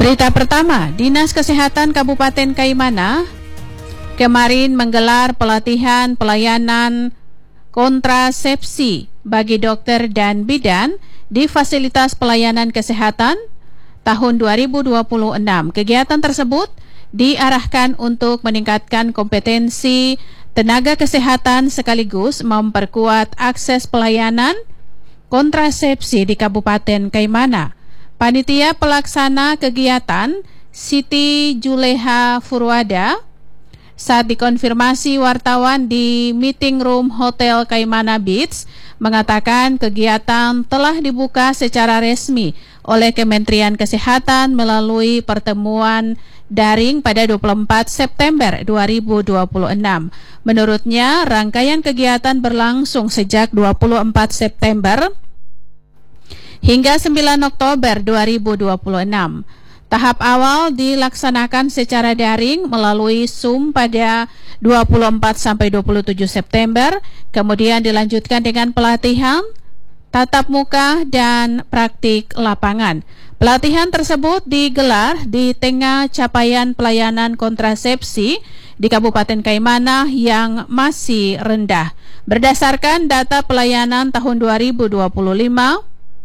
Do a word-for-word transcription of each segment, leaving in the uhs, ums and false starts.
Berita pertama, Dinas Kesehatan Kabupaten Kaimana kemarin menggelar pelatihan pelayanan kontrasepsi bagi dokter dan bidan di fasilitas pelayanan kesehatan tahun dua ribu dua puluh enam. Kegiatan tersebut diarahkan untuk meningkatkan kompetensi tenaga kesehatan sekaligus memperkuat akses pelayanan kontrasepsi di Kabupaten Kaimana. Panitia pelaksana kegiatan Siti Juleha Furwada saat dikonfirmasi wartawan di meeting room Hotel Kaimana Beach mengatakan kegiatan telah dibuka secara resmi oleh Kementerian Kesehatan melalui pertemuan daring pada dua puluh empat September dua ribu dua puluh enam. Menurutnya, rangkaian kegiatan berlangsung sejak dua puluh empat September hingga sembilan Oktober dua ribu dua puluh enam. Tahap awal dilaksanakan secara daring melalui Zoom pada dua puluh empat sampai dua puluh tujuh September, kemudian dilanjutkan dengan pelatihan tatap muka dan praktik lapangan. Pelatihan tersebut digelar di tengah capaian pelayanan kontrasepsi di Kabupaten Kaimana yang masih rendah. Berdasarkan data pelayanan tahun dua ribu dua puluh lima,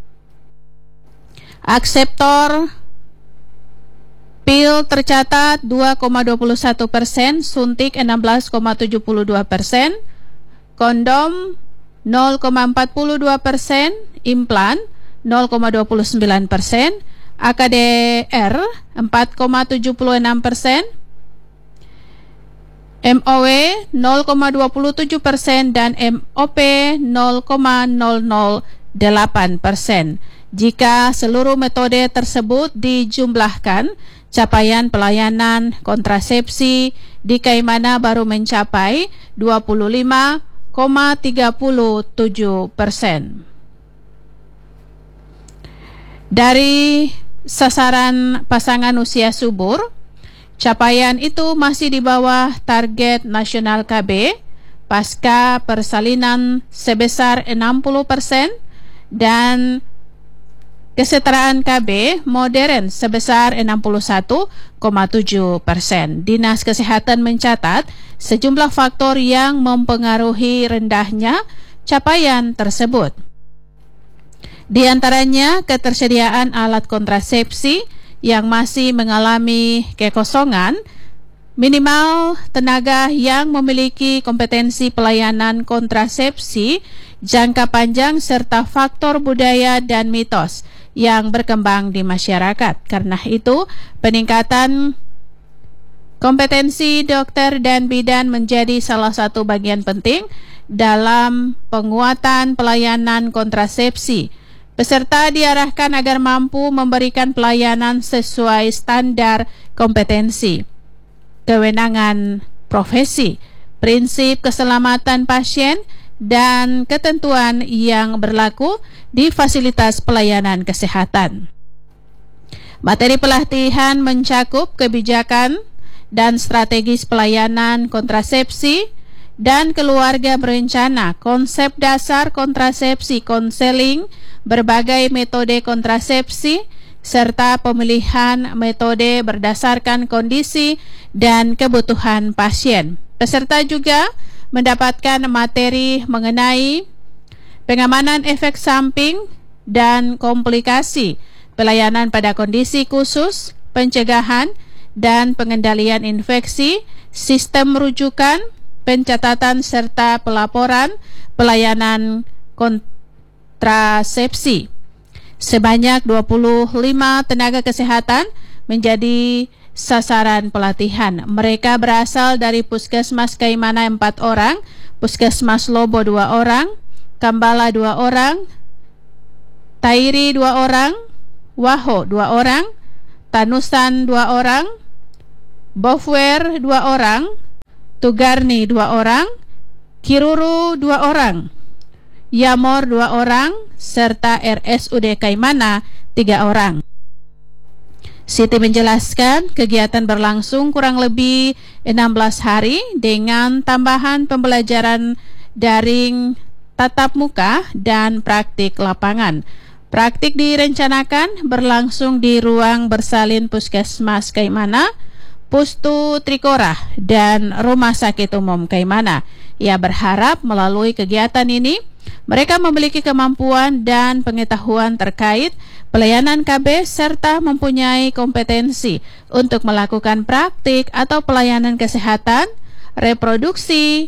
akseptor pil tercatat dua koma dua puluh satu persen, suntik enam belas koma tujuh puluh dua persen, kondom nol koma empat puluh dua persen, implan nol koma dua puluh sembilan persen, A K D R empat koma tujuh puluh enam persen, M O W nol koma dua puluh tujuh persen, dan M O P nol koma nol nol delapan persen. Jika seluruh metode tersebut dijumlahkan, capaian pelayanan kontrasepsi di Kaimana baru mencapai dua puluh lima koma tiga tujuh persen. Dari sasaran pasangan usia subur, capaian itu masih di bawah target nasional K B pasca persalinan sebesar enam puluh persen dan kesetaraan K B modern sebesar enam puluh satu koma tujuh persen. Dinas Kesehatan mencatat sejumlah faktor yang mempengaruhi rendahnya capaian tersebut. Di antaranya ketersediaan alat kontrasepsi yang masih mengalami kekosongan, minimal tenaga yang memiliki kompetensi pelayanan kontrasepsi jangka panjang, serta faktor budaya dan mitos yang berkembang di masyarakat. Karena itu, peningkatan kompetensi dokter dan bidan menjadi salah satu bagian penting dalam penguatan pelayanan kontrasepsi. Peserta diarahkan agar mampu memberikan pelayanan sesuai standar kompetensi, kewenangan profesi, prinsip keselamatan pasien, dan ketentuan yang berlaku di fasilitas pelayanan kesehatan. Materi pelatihan mencakup kebijakan dan strategis pelayanan kontrasepsi dan keluarga berencana, konsep dasar kontrasepsi, konseling, berbagai metode kontrasepsi, serta pemilihan metode berdasarkan kondisi dan kebutuhan pasien. Peserta juga mendapatkan materi mengenai pengamanan efek samping dan komplikasi, pelayanan pada kondisi khusus, pencegahan dan pengendalian infeksi, sistem rujukan, pencatatan serta pelaporan pelayanan kontrasepsi. Sebanyak dua puluh lima tenaga kesehatan menjadi sasaran pelatihan. Mereka berasal dari Puskesmas Kaimana empat orang, Puskesmas Lobo dua orang, Kambala dua orang, Tairi dua orang, Waho dua orang, Tanusan dua orang, Bofwer dua orang, Tugarni dua orang, Kiruru dua orang, Yamor dua orang, serta R S U D Kaimana tiga orang. Siti menjelaskan kegiatan berlangsung kurang lebih enam belas hari dengan tambahan pembelajaran daring tatap muka dan praktik lapangan. Praktik direncanakan berlangsung di ruang bersalin Puskesmas Kaimana, Pustu Trikora, dan Rumah Sakit Umum Kaimana. Ia berharap melalui kegiatan ini mereka memiliki kemampuan dan pengetahuan terkait pelayanan K B serta mempunyai kompetensi untuk melakukan praktik atau pelayanan kesehatan, reproduksi,